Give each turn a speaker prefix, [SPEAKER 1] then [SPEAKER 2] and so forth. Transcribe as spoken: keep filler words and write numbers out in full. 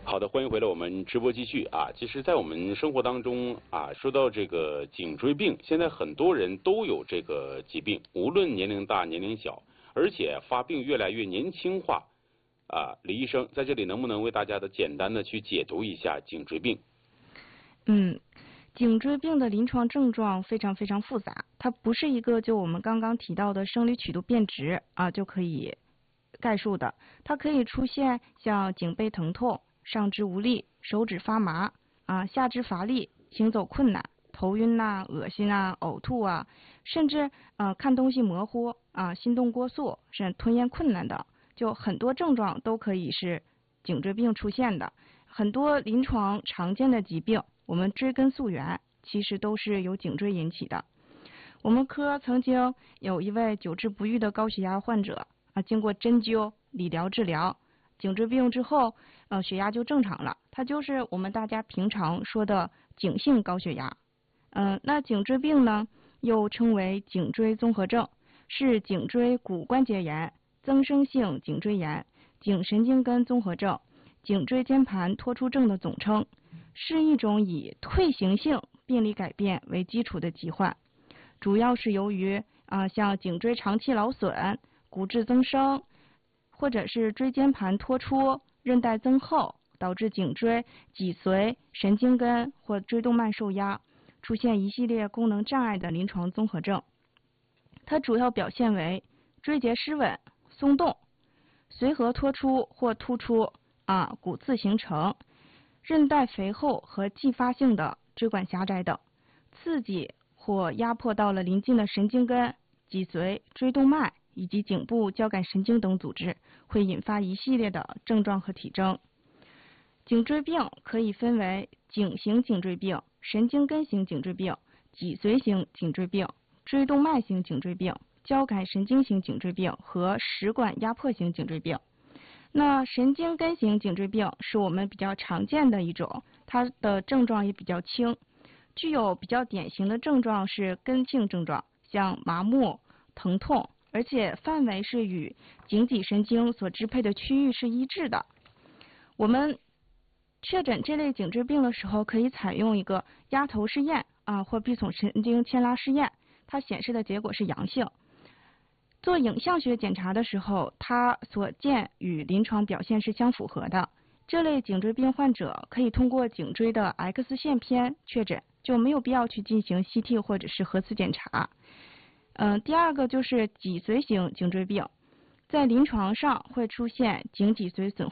[SPEAKER 1] 好的，欢迎回来，我们直播继续啊。其实，在我们生活当中啊，说到这个颈椎病，现在很多人都有这个疾病，无论年龄大年龄小，而且发病越来越年轻化啊。李医生在这里能不能为大家的简单的去解读一下颈椎病？
[SPEAKER 2] 嗯，颈椎病的临床症状非常非常复杂，它不是一个就我们刚刚提到的生理曲度变直啊就可以概述的，它可以出现像颈背疼痛、上肢无力、手指发麻啊、下肢乏力、行走困难、头晕呐、恶心啊、呕吐啊，甚至呃看东西模糊啊、心动过速，甚至吞咽困难等，就很多症状都可以是颈椎病出现的。很多临床常见的疾病，我们追根溯源，其实都是由颈椎引起的。我们科曾经有一位久治不愈的高血压患者啊，经过针灸、理疗治疗，颈椎病之后，呃，血压就正常了。它就是我们大家平常说的颈性高血压。嗯、呃，那颈椎病呢，又称为颈椎综合症，是颈椎骨关节炎、增生性颈椎炎、颈神经根综合症、颈椎间盘脱出症的总称，是一种以退行性病理改变为基础的疾患，主要是由于啊、呃、像颈椎长期劳损、骨质增生，或者是椎间盘脱出、韧带增厚，导致颈椎、脊髓、神经根或椎动脉受压，出现一系列功能障碍的临床综合症。它主要表现为椎节失稳、松动、随合脱出或突出啊骨刺形成、韧带肥厚和继发性的椎管狭窄等，刺激或压迫到了邻近的神经根、脊髓、椎动脉以及颈部交感神经等组织，会引发一系列的症状和体征。颈椎病可以分为颈型颈椎病、神经根型颈椎病、脊髓型颈椎病、椎动脉型颈椎病、交感神经型颈椎病和食管压迫型颈椎病。那神经根型颈椎病是我们比较常见的一种，它的症状也比较轻，具有比较典型的症状是根性症状，像麻木、疼痛，而且范围是与颈脊神经所支配的区域是一致的。我们确诊这类颈椎病的时候，可以采用一个压头试验啊，或臂丛神经牵拉试验，它显示的结果是阳性。做影像学检查的时候，它所见与临床表现是相符合的。这类颈椎病患者可以通过颈椎的 X 线片确诊，就没有必要去进行 C T 或者是核磁检查。嗯、呃，第二个就是脊髓型颈椎病，在临床上会出现颈脊髓损